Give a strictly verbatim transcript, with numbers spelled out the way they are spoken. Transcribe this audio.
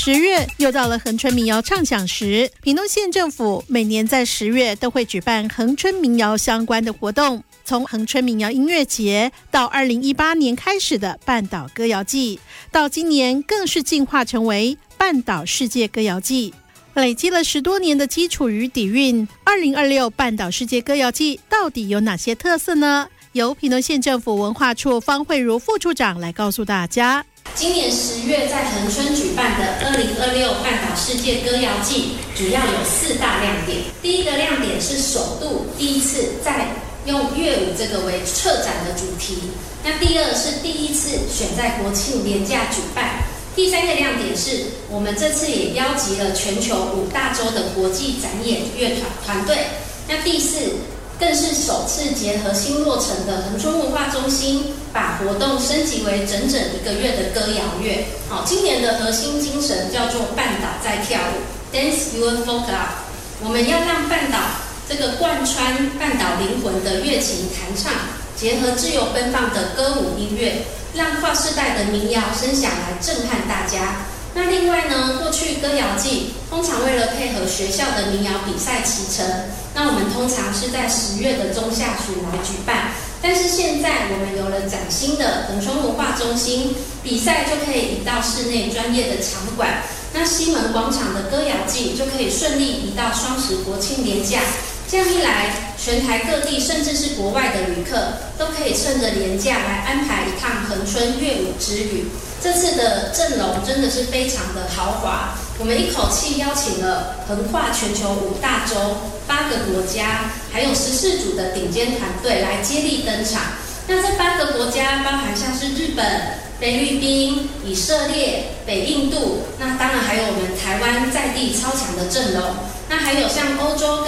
十月又到了恒春民谣唱响时，屏东县政府每年在十月都会举办恒春民谣相关的活动，从恒春民谣音乐节到二零一八年开始的半岛歌谣季，到今年更是进化成为半岛世界歌谣季。累积了十多年的基础与底蕴，二零二六半岛世界歌谣季到底有哪些特色呢？由屏东县政府文化处方慧如副处长来告诉大家。 今年十月在恒春举办的二零二六半岛世界歌谣季，主要有四大亮点。第一个亮点是首度第一次在用乐舞这个为策展的主题，那第二是第一次选在国庆连假举办。第三个亮点是我们这次也邀集了全球五大洲的国际展演乐团团队。那第四更是首次结合新落成的恒春文化中心，把活动升级为整整一个月的歌谣月。好，今年的核心精神叫做半岛在跳舞 ，Dance Your Folk Out。我们要让半岛这个贯穿半岛灵魂的乐琴弹唱，结合自由奔放的歌舞音乐，让跨世代的民谣声响来震撼大家。那另外呢，过去歌谣季通常为了配合学校的民谣比赛期程，那我们通常是在十月的中下旬来举办。但是现在我们有了崭新的恒春文化中心，比赛就可以移到室内专业的场馆。那西门广场的歌谣季就可以顺利移到双十国庆连假。这样一来，全台各地甚至是国外的旅客都可以趁着连假来安排一趟恒春乐舞之旅。这次的阵容真的是非常的豪华，我们一口气邀请了横跨全球五大洲、八个国家，还有十四组的顶尖团队来接力登场。那这八个国家包含像是日本、菲律宾、以色列、北印度，那当然还有我们台湾在地超强的阵容。那还有像欧洲跟